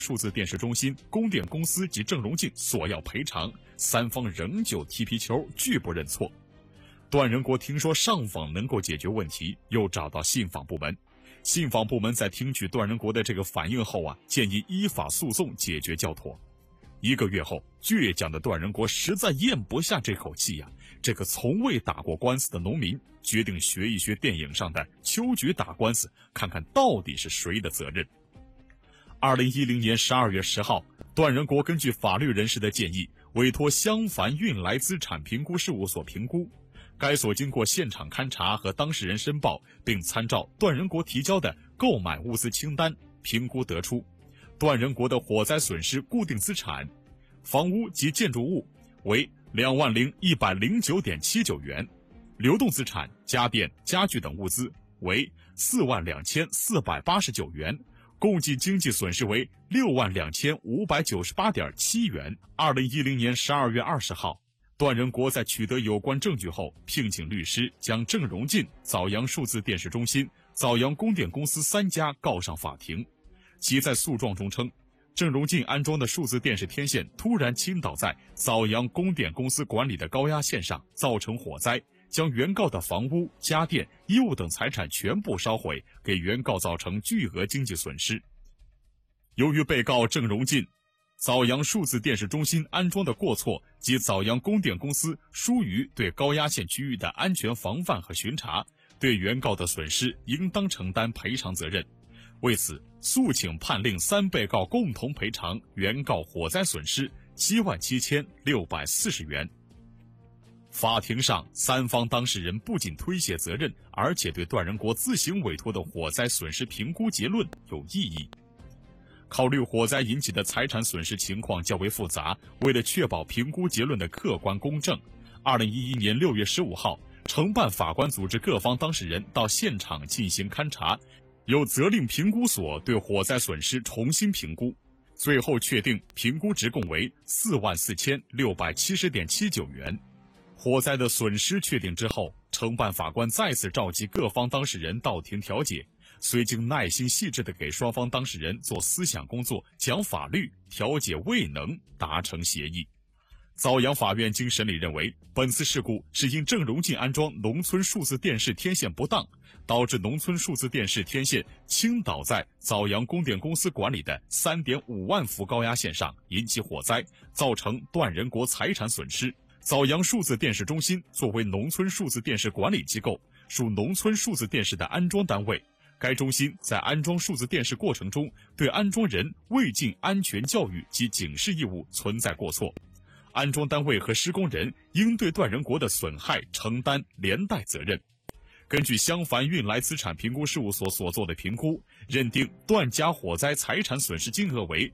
数字电视中心、供电公司及郑荣进索要赔偿，三方仍旧踢皮球，拒不认错。段仁国听说上访能够解决问题，又找到信访部门。信访部门在听取段仁国的这个反应后建议依法诉讼解决较妥。1个月后，倔强的段仁国实在咽不下这口气这个从未打过官司的农民决定学一学电影上的秋菊打官司，看看到底是谁的责任。2010年12月10号，段仁国根据法律人士的建议，委托襄樊运来资产评估事务所评估。该所经过现场勘查和当事人申报，并参照段仁国提交的购买物资清单，评估得出，段仁国的火灾损失固定资产、房屋及建筑物为20109.79元，流动资产、家电、家具等物资为42489元，共计经济损失为62598.7元。2010年12月20号，段仁国在取得有关证据后，聘请律师将郑荣进、枣阳数字电视中心、枣阳供电公司3家告上法庭。其在诉状中称，郑荣进安装的数字电视天线突然倾倒在枣阳供电公司管理的高压线上，造成火灾，将原告的房屋、家电、衣物等财产全部烧毁，给原告造成巨额经济损失。由于被告郑荣进、枣阳数字电视中心安装的过错及枣阳供电公司疏于对高压线区域的安全防范和巡查，对原告的损失应当承担赔偿责任。为此，诉请判令3被告共同赔偿原告火灾损失77640元。法庭上，3方当事人不仅推卸责任，而且对段仁国自行委托的火灾损失评估结论有异议。考虑火灾引起的财产损失情况较为复杂，为了确保评估结论的客观公正，2011年6月15号，承办法官组织各方当事人到现场进行勘查，由责令评估所对火灾损失重新评估，最后确定评估值共为44670.79元。火灾的损失确定之后，承办法官再次召集各方当事人到庭调解，虽经耐心细致地给双方当事人做思想工作、讲法律，调解未能达成协议。枣阳法院经审理认为，本次事故是因郑荣进安装农村数字电视天线不当，导致农村数字电视天线倾倒在枣阳供电公司管理的3.5万伏高压线上，引起火灾，造成段仁国财产损失。枣阳数字电视中心作为农村数字电视管理机构，属农村数字电视的安装单位。该中心在安装数字电视过程中，对安装人未尽安全教育及警示义务存在过错，安装单位和施工人应对段仁国的损害承担连带责任。根据襄樊运来资产评估事务所所做的评估，认定段家火灾财产损失金额为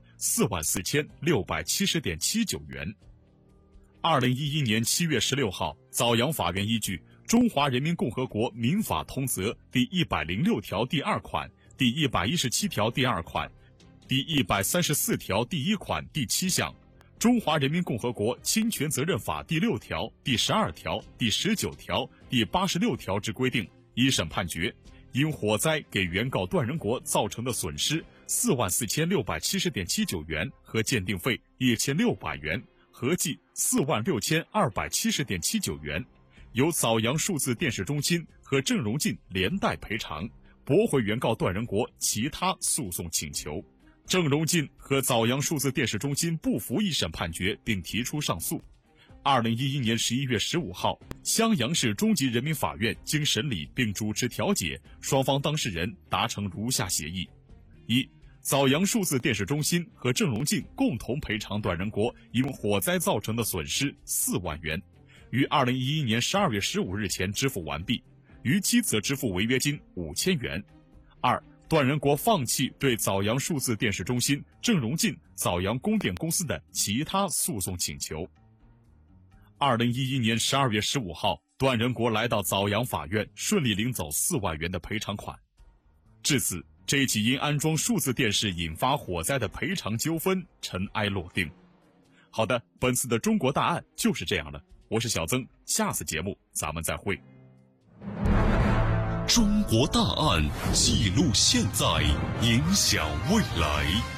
44670.79元。2011年7月16号，枣阳法院依据《中华人民共和国民法通则》第106条第2款、第117条第2款、第134条第1款第7项、《中华人民共和国侵权责任法》第6条、第12条、第19条、第86条之规定，一审判决，因火灾给原告段仁国造成的损失44670.79元和鉴定费1600元，合计46270.79元，由枣阳数字电视中心和郑荣进连带赔偿，驳回原告段仁国其他诉讼请求。郑荣进和枣阳数字电视中心不服一审判决，并提出上诉。2011年11月15号，襄阳市中级人民法院经审理并主持调解，双方当事人达成如下协议：一、枣阳数字电视中心和郑荣进共同赔偿段仁国因火灾造成的损失4万元，于2011年12月15日前支付完毕，逾期则支付违约金5000元。二、段仁国放弃对枣阳数字电视中心、郑荣进、枣阳供电公司的其他诉讼请求。2011年12月15号，段仁国来到枣阳法院，顺利领走4万元的赔偿款。至此，这起因安装数字电视引发火灾的赔偿纠纷尘埃落定。好的，本次的中国大案就是这样了。我是小曾，下次节目咱们再会。 中国大案记录现在，影响未来。